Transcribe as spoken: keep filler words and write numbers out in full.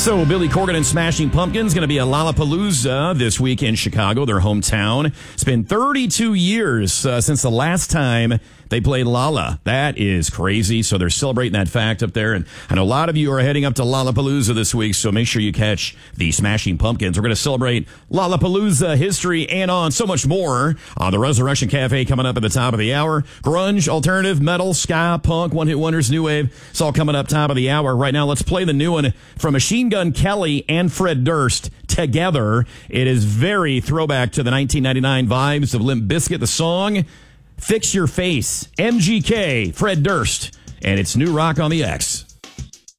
So Billy Corgan and Smashing Pumpkins going to be at Lollapalooza this week in Chicago, their hometown. It's been thirty-two years uh, since the last time they played Lolla. That is crazy. So they're celebrating that fact up there. And I know a lot of you are heading up to Lollapalooza this week, so make sure you catch the Smashing Pumpkins. We're going to celebrate Lollapalooza history and on so much more on the Resurrection Cafe coming up at the top of the hour. Grunge, alternative, metal, ska, punk, one-hit wonders, new wave. It's all coming up top of the hour. Right now, let's play the new one from Machine Gun Kelly and Fred Durst together. It is very throwback to the nineteen ninety-nine vibes of Limp Bizkit. The song, Fix Your Face, M G K, Fred Durst, and it's New Rock on the X.